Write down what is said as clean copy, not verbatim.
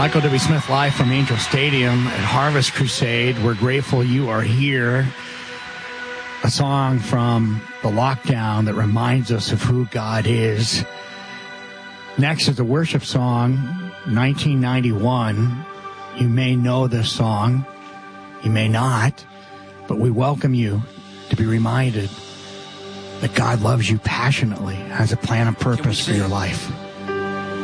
Michael W. Smith live from Angel Stadium at Harvest Crusade. We're grateful you are here. A song from the lockdown that reminds us of who God is. Next is a worship song, 1991. You may know this song. You may not. But we welcome you to be reminded that God loves you passionately, has a plan and purpose for your life.